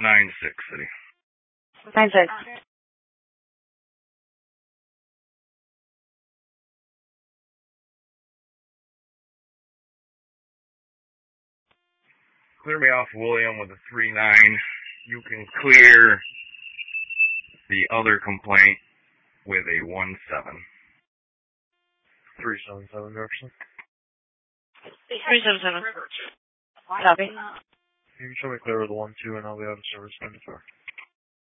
9-6 City. 9-6. Clear me off William with a 3-9. You can clear the other complaint with a 1-7. 377 Jefferson. 377. Copy. You can show me clear with a 1-2 and I'll be out of service 9-4.